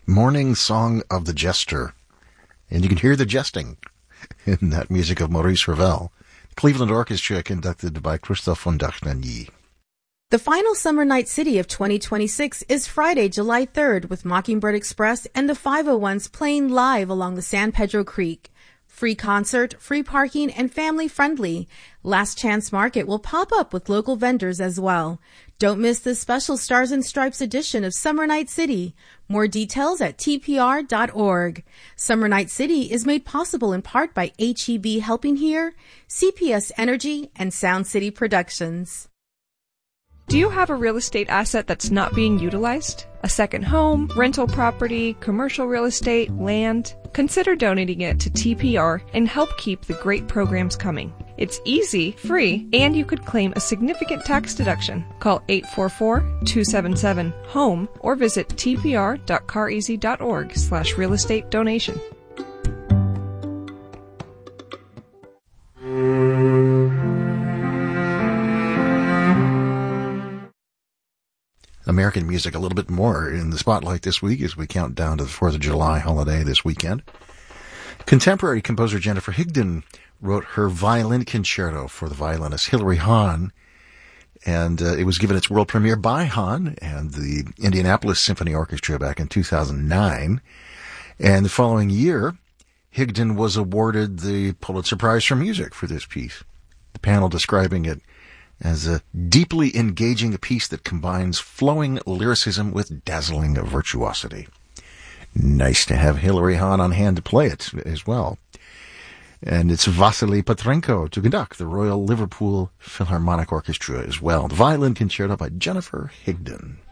Morning Song of the Jester. And you can hear the jesting in that music of Maurice Ravel. Cleveland Orchestra conducted by Christophe von Dachnagny. The final Summer Night City of 2026 is Friday, July 3rd, with Mockingbird Express and the 501s playing live along the San Pedro Creek. Free concert, free parking, and family-friendly. Last Chance Market will pop up with local vendors as well. Don't miss this special Stars and Stripes edition of Summer Night City. More details at tpr.org. Summer Night City is made possible in part by H-E-B Helping Here, CPS Energy, and Sound City Productions. Do you have a real estate asset that's not being utilized? A second home, rental property, commercial real estate, land? Consider donating it to TPR and help keep the great programs coming. It's easy, free, and you could claim a significant tax deduction. Call 844-277-HOME or visit tpr.careasy.org/real estate donation. American music a little bit more in the spotlight this week as we count down to the 4th of July holiday this weekend. Contemporary composer Jennifer Higdon wrote her violin concerto for the violinist Hilary Hahn, and it was given its world premiere by Hahn and the Indianapolis Symphony Orchestra back in 2009. And the following year, Higdon was awarded the Pulitzer Prize for Music for this piece. The panel describing it as a deeply engaging piece that combines flowing lyricism with dazzling virtuosity. Nice to have Hilary Hahn on hand to play it as well. And it's Vasily Petrenko to conduct the Royal Liverpool Philharmonic Orchestra as well. The violin concerto by Jennifer Higdon.